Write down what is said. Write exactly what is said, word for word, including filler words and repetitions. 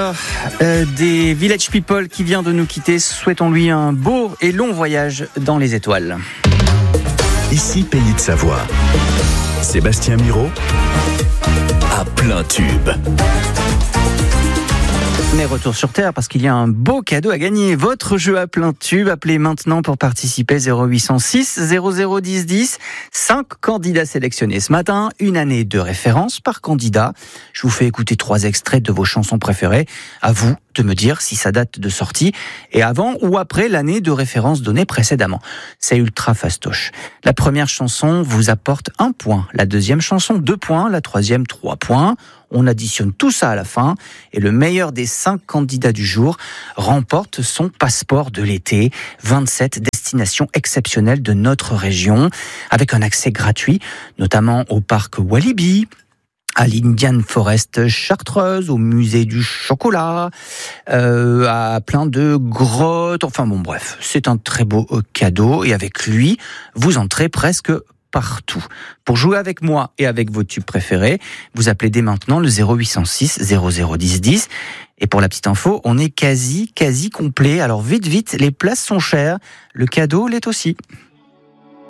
Nicolas euh, des Village People qui vient de nous quitter. Souhaitons-lui un beau et long voyage dans les étoiles. Ici, Pays de Savoie. Sébastien Miro à plein tube. Mais retour sur Terre parce qu'il y a un beau cadeau à gagner. Votre jeu à plein tube, appelez maintenant pour participer zéro huit cent six zéro zéro dix dix. Cinq candidats sélectionnés ce matin, une année de référence par candidat. Je vous fais écouter trois extraits de vos chansons préférées. À vous de me dire si ça date de sortie et avant ou après l'année de référence donnée précédemment. C'est ultra fastoche. La première chanson vous apporte un point, la deuxième chanson deux points, la troisième trois points. On additionne tout ça à la fin et le meilleur des cinq candidats du jour remporte son passeport de l'été. vingt-sept destinations exceptionnelles de notre région avec un accès gratuit, notamment au parc Walibi, à l'Indian Forest Chartreuse, au musée du chocolat, euh, à plein de grottes. Enfin bon, bref, c'est un très beau cadeau et avec lui, vous entrez presque partout. Pour jouer avec moi et avec vos tubes préférés, vous appelez dès maintenant le zéro huit cent six zéro zéro dix dix. Et pour la petite info, on est quasi, quasi complet. Alors vite, vite, les places sont chères. Le cadeau l'est aussi.